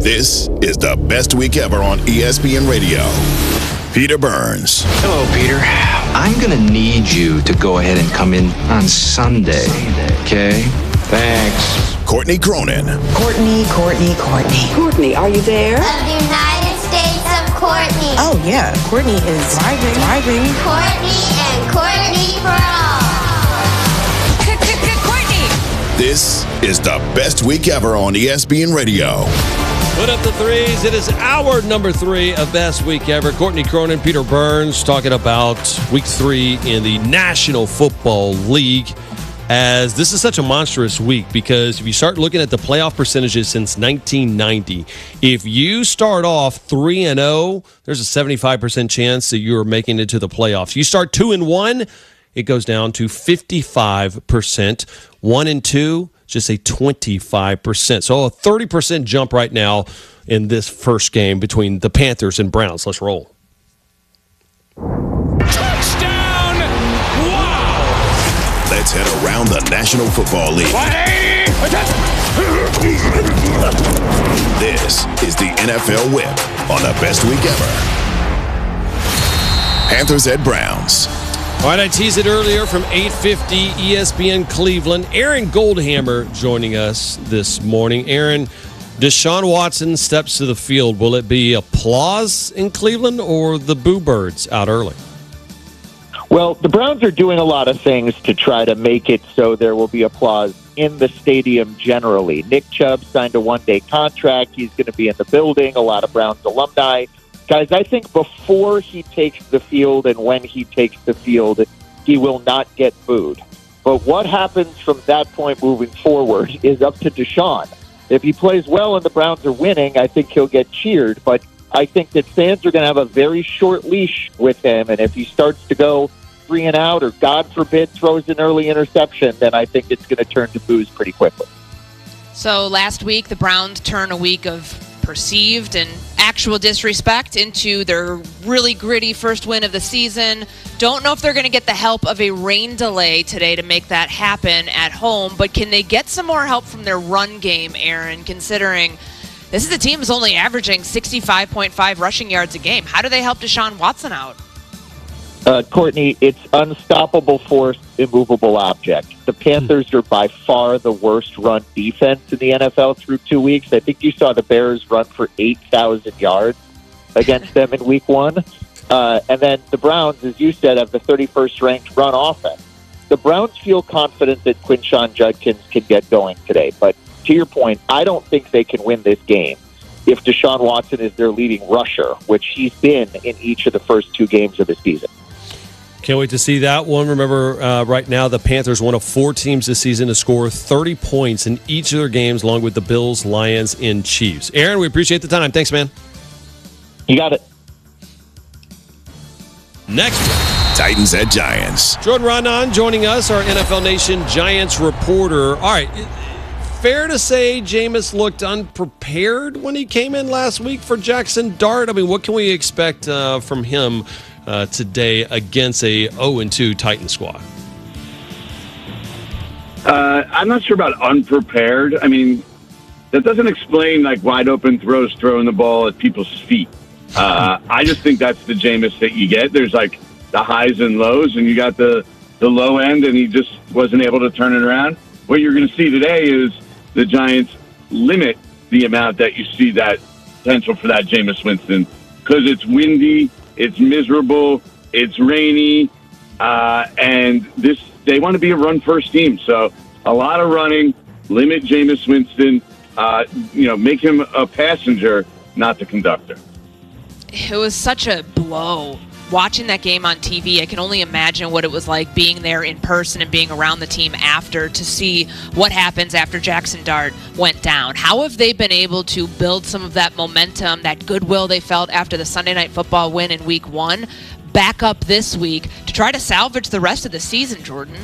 This is the best week ever on ESPN Radio. Peter Burns. Hello, Peter. I'm going to need you to go ahead and come in on Sunday. Okay? Thanks. Courtney Cronin. Courtney. Courtney, are you there? Of the United States of Courtney. Oh, yeah. Courtney is driving. Courtney and Courtney for all. Courtney! This is the best week ever on ESPN Radio. Put up the threes. It is our number 3 of Best Week Ever. Courtney Cronin, Peter Burns talking about week 3 in the National Football League. As this is such a monstrous week because if you start looking at the playoff percentages since 1990, if you start off 3-0, there's a 75% chance that you're making it to the playoffs. You start 2-1, it goes down to 55%. 1-2, just a 25%. So a 30% jump right now in this first game between the Panthers and Browns. Let's roll. Touchdown! Wow! Let's head around the National Football League. This is the NFL Whip on the best week ever. Panthers at Browns. All right, I teased it earlier from 8:50 ESPN Cleveland. Aaron Goldhammer joining us this morning. Aaron, Deshaun Watson steps to the field. Will it be applause in Cleveland or the Boo Birds out early? Well, the Browns are doing a lot of things to try to make it so there will be applause in the stadium generally. Nick Chubb signed a one-day contract. He's going to be in the building. A lot of Browns alumni. Guys, I think before he takes the field and when he takes the field, he will not get booed. But what happens from that point moving forward is up to Deshaun. If he plays well and the Browns are winning, I think he'll get cheered. But I think that fans are going to have a very short leash with him. And if he starts to go 3 and out or, God forbid, throws an early interception, then I think it's going to turn to boos pretty quickly. So last week, the Browns turn a week of perceived and actual disrespect into their really gritty first win of the season. Don't know if they're going to get the help of a rain delay today to make that happen at home, but can they get some more help from their run game, Aaron, considering this is a team that's only averaging 65.5 rushing yards a game? How do they help Deshaun Watson out? Courtney, it's unstoppable force, immovable object. The Panthers are by far the worst run defense in the NFL through 2 weeks. I think you saw the Bears run for 8,000 yards against them in week 1. And then the Browns, as you said, have the 31st ranked run offense. The Browns feel confident that Quinshon Judkins can get going today. But to your point, I don't think they can win this game if Deshaun Watson is their leading rusher, which he's been in each of the first 2 games of the season. Can't wait to see that one. Remember, right now, the Panthers, one of 4 teams this season to score 30 points in each of their games, along with the Bills, Lions, and Chiefs. Aaron, we appreciate the time. Thanks, man. You got it. Next, Titans at Giants. Jordan Raanan joining us, our NFL Nation Giants reporter. All right, fair to say Jameis looked unprepared when he came in last week for Jackson Dart? I mean, what can we expect from him today against a 0-2 Titan squad? I'm not sure about unprepared. I mean, that doesn't explain like wide open throws, throwing the ball at people's feet. I just think that's the Jameis that you get. There's like the highs and lows, and you got the low end, and he just wasn't able to turn it around. What you're going to see today is the Giants limit the amount that you see that potential for that Jameis Winston because it's windy. It's miserable. It's rainy, and they want to be a run-first team. So a lot of running, limit Jameis Winston, make him a passenger, not the conductor. It was such a blow. Watching that game on TV, I can only imagine what it was like being there in person and being around the team after to see what happens after Jackson Dart went down. How have they been able to build some of that momentum, that goodwill they felt after the Sunday Night Football win in Week 1, back up this week to try to salvage the rest of the season, Jordan?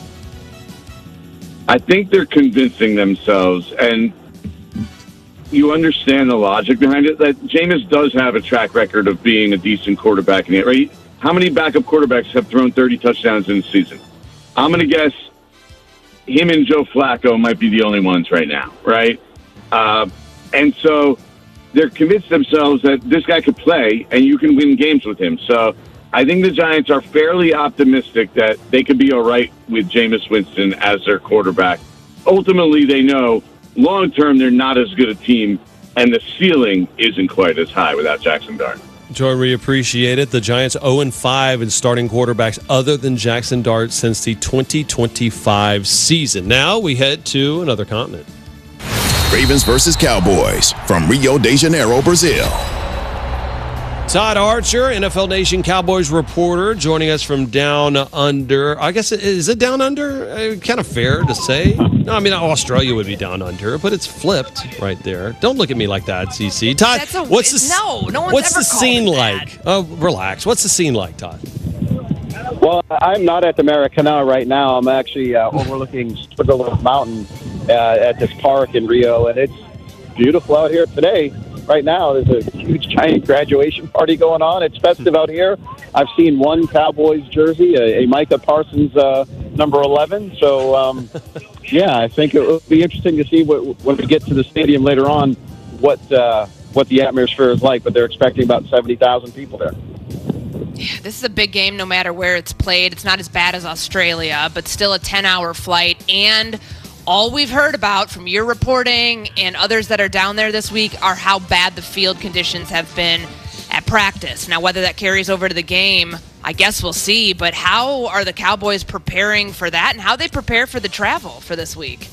I think they're convincing themselves, and you understand the logic behind it, that Jameis does have a track record of being a decent quarterback in it, right? How many backup quarterbacks have thrown 30 touchdowns in the season? I'm going to guess him and Joe Flacco might be the only ones right now, right? And so they're convinced themselves that this guy could play and you can win games with him. So I think the Giants are fairly optimistic that they could be all right with Jameis Winston as their quarterback. Ultimately, they know long-term they're not as good a team, and the ceiling isn't quite as high without Jackson Dart. Jordan, we appreciate it. The Giants 0-5 in starting quarterbacks other than Jackson Dart since the 2025 season. Now we head to another continent. Ravens versus Cowboys from Rio de Janeiro, Brazil. Todd Archer, NFL Nation Cowboys reporter, joining us from down under. I guess, is it down under? Kind of fair to say. No, I mean, Australia would be down under, but it's flipped right there. Don't look at me like that, CC. Todd, what's the scene like? Oh, relax. What's the scene like, Todd? Well, I'm not at the Maracanã right now. I'm actually overlooking Switzerland Mountain at this park in Rio, and it's beautiful out here today. Right now, there's a huge, giant graduation party going on. It's festive out here. I've seen one Cowboys jersey, a Micah Parsons number 11. So, yeah, I think it will be interesting to see when we get to the stadium later on what the atmosphere is like. But they're expecting about 70,000 people there. Yeah, this is a big game no matter where it's played. It's not as bad as Australia, but still a 10-hour flight. And all we've heard about from your reporting and others that are down there this week are how bad the field conditions have been at practice. Now, whether that carries over to the game, I guess we'll see. But how are the Cowboys preparing for that, and how they prepare for the travel for this week?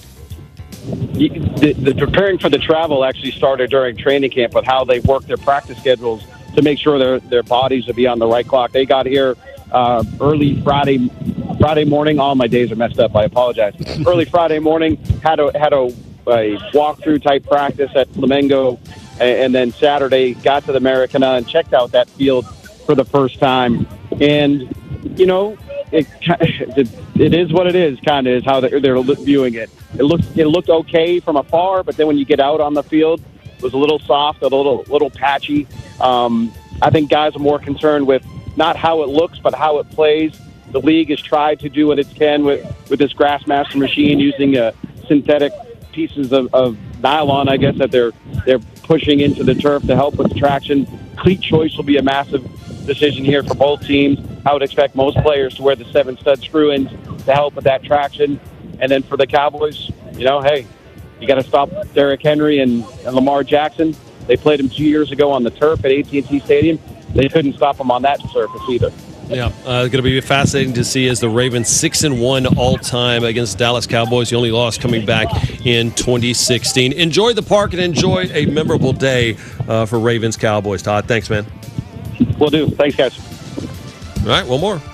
The preparing for the travel actually started during training camp with how they work their practice schedules to make sure their bodies will be on the right clock. They got here early Friday morning. All my days are messed up. I apologize. Early Friday morning, had a walkthrough type practice at Flamengo, and then Saturday got to the Maracanã and checked out that field for the first time. And you know, it is what it is. Kind of is how they're viewing it. It looked okay from afar, but then when you get out on the field, it was a little soft, a little patchy. I think guys are more concerned with not how it looks, but how it plays. The league has tried to do what it can with this Grassmaster machine using synthetic pieces of nylon, I guess, that they're pushing into the turf to help with the traction. Cleat choice will be a massive decision here for both teams. I would expect most players to wear the 7-stud screw-ins to help with that traction. And then for the Cowboys, you know, hey, you got to stop Derrick Henry and Lamar Jackson. They played him 2 years ago on the turf at AT&T Stadium. They couldn't stop him on that surface either. Yeah, going to be fascinating to see as the Ravens 6-1 all-time against Dallas Cowboys. The only loss coming back in 2016. Enjoy the park and enjoy a memorable day for Ravens Cowboys. Todd, thanks, man. Will do. Thanks, guys. All right, one more.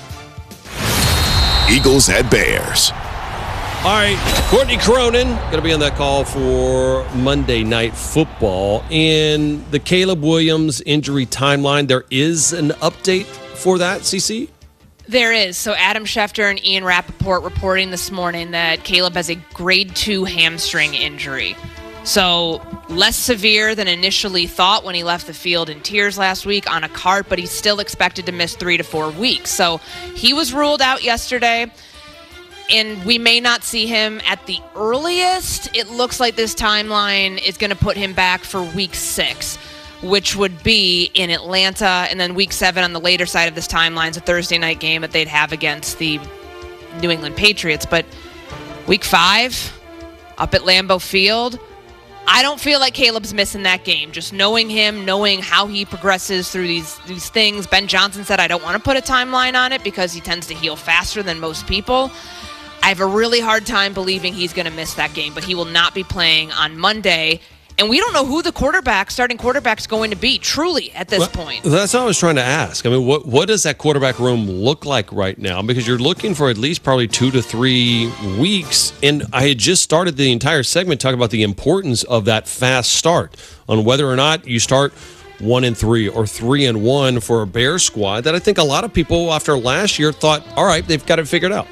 Eagles at Bears. All right, Courtney Cronin going to be on that call for Monday Night Football. In the Caleb Williams injury timeline, there is an update for that, CC? There is. So Adam Schefter and Ian Rappaport reporting this morning that Caleb has a grade 2 hamstring injury. So less severe than initially thought when he left the field in tears last week on a cart, but he's still expected to miss 3 to 4 weeks. So he was ruled out yesterday, and we may not see him at the earliest. It looks like this timeline is going to put him back for week 6, which would be in Atlanta, and then week 7 on the later side of this timeline is a Thursday night game that they'd have against the New England Patriots. But week 5 up at Lambeau Field, I don't feel like Caleb's missing that game. Just knowing him, knowing how he progresses through these things. Ben Johnson said, I don't want to put a timeline on it because he tends to heal faster than most people. I have a really hard time believing he's going to miss that game, but he will not be playing on Monday. And we don't know who the starting quarterback's going to be, truly, at this point. That's what I was trying to ask. I mean, what does that quarterback room look like right now? Because you're looking for at least probably 2 to 3 weeks. And I had just started the entire segment talking about the importance of that fast start on whether or not you start 1-3 or 3-1 for a Bears squad that I think a lot of people after last year thought, all right, they've got it figured out.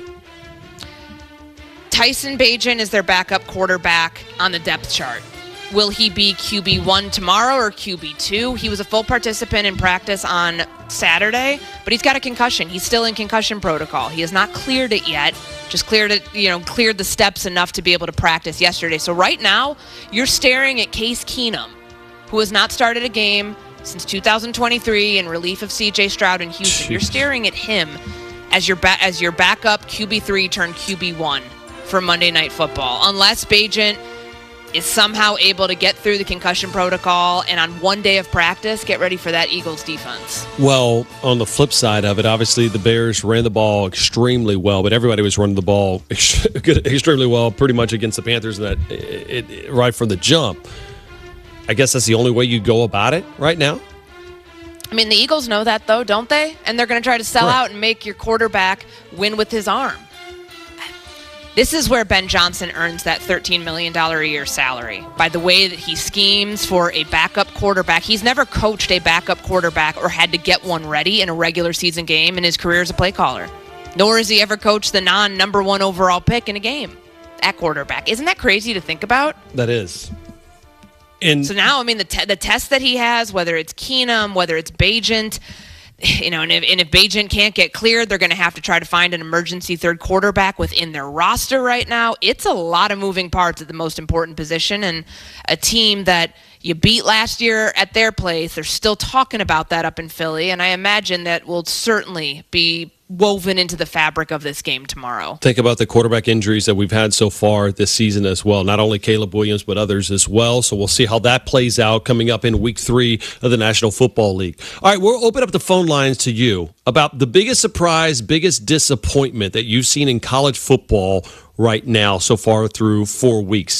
Tyson Bagent is their backup quarterback on the depth chart. Will he be QB1 tomorrow or QB2? He was a full participant in practice on Saturday, but he's got a concussion. He's still in concussion protocol. He has not cleared it yet. Just cleared the steps enough to be able to practice yesterday. So right now, you're staring at Case Keenum who has not started a game since 2023 in relief of C.J. Stroud in Houston. Jeez. You're staring at him as your backup QB3 turned QB1 for Monday Night Football. Unless Bagent is somehow able to get through the concussion protocol and on one day of practice, get ready for that Eagles defense. Well, on the flip side of it, obviously the Bears ran the ball extremely well, but everybody was running the ball extremely well pretty much against the Panthers right from the jump. I guess that's the only way you go about it right now. I mean, the Eagles know that, though, don't they? And they're going to try to sell out and make your quarterback win with his arm. This is where Ben Johnson earns that $13 million a year salary, by the way that he schemes for a backup quarterback. He's never coached a backup quarterback or had to get one ready in a regular season game in his career as a play caller. Nor has he ever coached the non-number one overall pick in a game at quarterback. Isn't that crazy to think about? That is. So now, I mean, the test that he has, whether it's Keenum, whether it's Bagent, and if Bagent can't get cleared, they're going to have to try to find an emergency third quarterback within their roster right now. It's a lot of moving parts at the most important position, and a team that you beat last year at their place, they're still talking about that up in Philly, and I imagine that will certainly be woven into the fabric of this game tomorrow. Think about the quarterback injuries that we've had so far this season as well. Not only Caleb Williams, but others as well. So we'll see how that plays out coming up in week 3 of the National Football League. All right, we'll open up the phone lines to you about the biggest surprise, biggest disappointment that you've seen in college football right now so far through 4 weeks.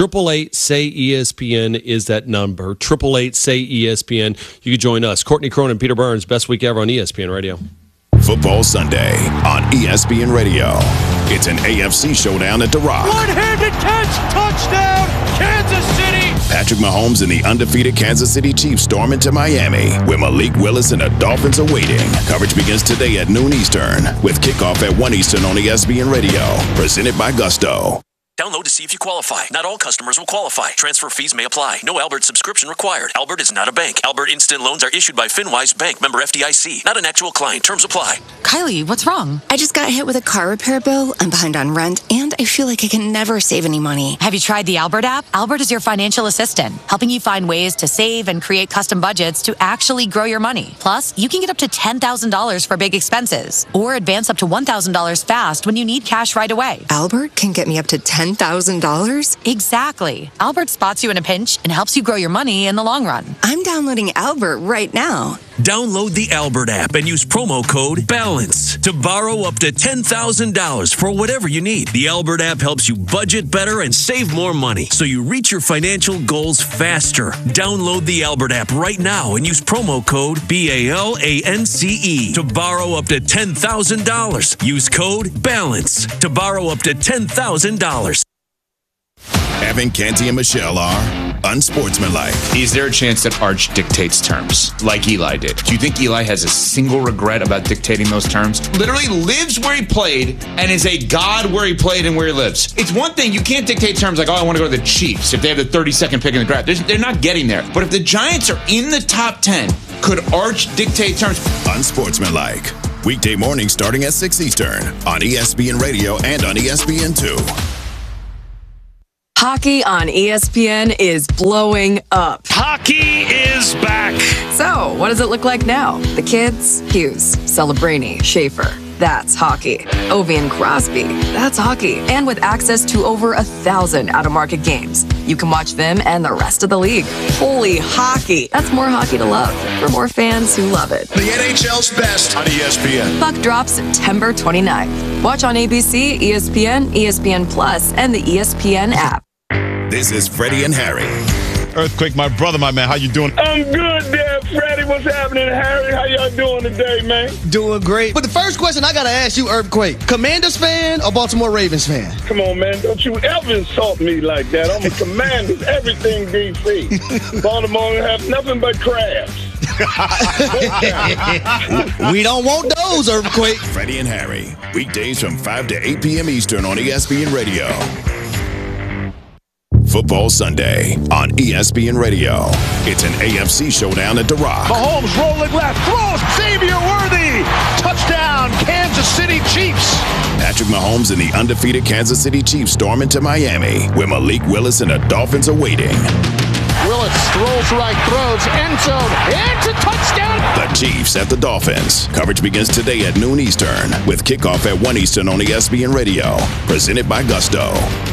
888-SAY-ESPN is that number. 888-SAY-ESPN. You can join us. Courtney Cronin, Peter Burns, best week ever on ESPN Radio. Football Sunday on ESPN Radio. It's an AFC showdown at The Rock. One-handed catch, touchdown, Kansas City. Patrick Mahomes and the undefeated Kansas City Chiefs storm into Miami, where Malik Willis and the Dolphins are waiting. Coverage begins today at noon Eastern, with kickoff at 1 Eastern on ESPN Radio. Presented by Gusto. Download to see if you qualify. Not all customers will qualify. Transfer fees may apply. No Albert subscription required. Albert is not a bank. Albert Instant Loans are issued by FinWise Bank, member FDIC. Not an actual client. Terms apply. Kylie, what's wrong? I just got hit with a car repair bill. I'm behind on rent, and I feel like I can never save any money. Have you tried the Albert app? Albert is your financial assistant, helping you find ways to save and create custom budgets to actually grow your money. Plus, you can get up to $10,000 for big expenses, or advance up to $1,000 fast when you need cash right away. Albert can get me up to $10,000? Exactly. Albert spots you in a pinch and helps you grow your money in the long run. I'm downloading Albert right now. Download the Albert app and use promo code BALANCE to borrow up to $10,000 for whatever you need. The Albert app helps you budget better and save more money, so you reach your financial goals faster. Download the Albert app right now and use promo code BALANCE to borrow up to $10,000. Use code BALANCE to borrow up to $10,000. Evan, Canty, and Michelle are unsportsmanlike. Is there a chance that Arch dictates terms like Eli did? Do you think Eli has a single regret about dictating those terms? Literally lives where he played and is a god where he played and where he lives. It's one thing, you can't dictate terms like, oh, I want to go to the Chiefs if they have the 32nd pick in the draft. They're not getting there. But if the Giants are in the top 10, could Arch dictate terms? Unsportsmanlike. Weekday morning starting at 6 Eastern on ESPN Radio and on ESPN2. Hockey on ESPN is blowing up. Hockey is back. So, what does it look like now? The kids? Hughes, Celebrini, Schaefer. That's hockey. Ovi and Crosby. That's hockey. And with access to over 1,000 out-of-market games, you can watch them and the rest of the league. Holy hockey. That's more hockey to love for more fans who love it. The NHL's best on ESPN. Puck drops September 29th. Watch on ABC, ESPN, ESPN Plus, and the ESPN app. This is Freddie and Harry. Earthquake, my brother, my man. How you doing? I'm good there, Freddie. What's happening, Harry? How y'all doing today, man? Doing great. But the first question I got to ask you, Earthquake, Commanders fan or Baltimore Ravens fan? Come on, man. Don't you ever insult me like that. I'm a Commanders, everything DC. Baltimore have nothing but crabs. We don't want those, Earthquake. Freddie and Harry, weekdays from 5 to 8 p.m. Eastern on ESPN Radio. Football Sunday on ESPN Radio. It's an AFC showdown at The Rock. Mahomes rolling left, throws, Xavier Worthy, touchdown, Kansas City Chiefs. Patrick Mahomes and the undefeated Kansas City Chiefs storm into Miami, where Malik Willis and the Dolphins are waiting. Willis rolls right, throws, end zone, it's a touchdown. The Chiefs at the Dolphins. Coverage begins today at noon Eastern with kickoff at 1 Eastern on ESPN Radio. Presented by Gusto.